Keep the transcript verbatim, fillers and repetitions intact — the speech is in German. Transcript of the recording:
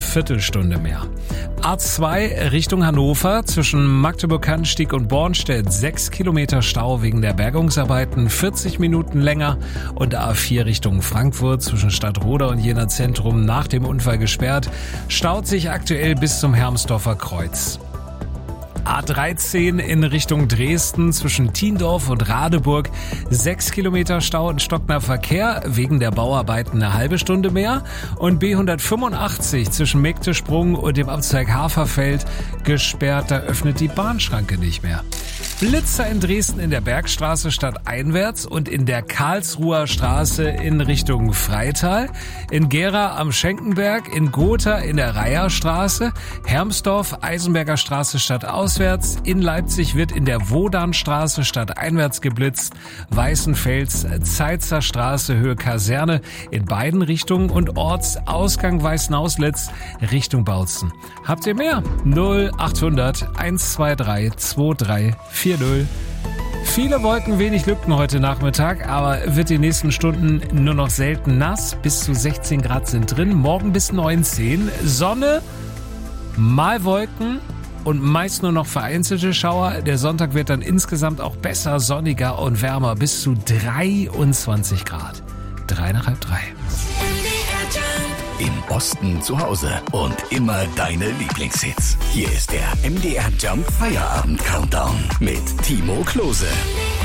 Viertelstunde mehr. A zwei Richtung Hannover zwischen Magdeburg-Cannstatt und Bornstedt sechs Kilometer Stau wegen der Bergungsarbeiten, vierzig Minuten länger. Und A vier Richtung Frankfurt zwischen Stadtroda und Jena Zentrum nach dem Unfall gesperrt, staut sich aktuell bis zum Hermsdorfer Kreuz. A dreizehn in Richtung Dresden zwischen Thiendorf und Radeburg. Sechs Kilometer Stau und stockender Verkehr, wegen der Bauarbeiten eine halbe Stunde mehr. Und B hundertfünfundachtzig zwischen Mägdesprung und dem Abzweig Haferfeld gesperrt, da öffnet die Bahnschranke nicht mehr. Blitzer in Dresden in der Bergstraße stadteinwärts und in der Karlsruher Straße in Richtung Freital. In Gera am Schenkenberg, in Gotha in der Reiherstraße, Hermsdorf, Eisenberger Straße stadtauswärts. In Leipzig wird in der Wodanstraße stadteinwärts geblitzt. Weißenfels, Zeitzer Straße, Höhe Kaserne in beiden Richtungen und Ortsausgang Weißenauslitz Richtung Bautzen. Habt ihr mehr? null achthundert eins zwei drei zwei drei vier null. Viele Wolken, wenig Lücken heute Nachmittag, aber wird die nächsten Stunden nur noch selten nass. Bis zu sechzehn Grad sind drin, morgen bis neunzehn. Sonne, mal Wolken und meist nur noch vereinzelte Schauer. Der Sonntag wird dann insgesamt auch besser, sonniger und wärmer, bis zu dreiundzwanzig Grad. Drei nach halb drei. Im Osten zu Hause und immer deine Lieblingshits. Hier ist der M D R Jump Feierabend Countdown mit Timo Klose.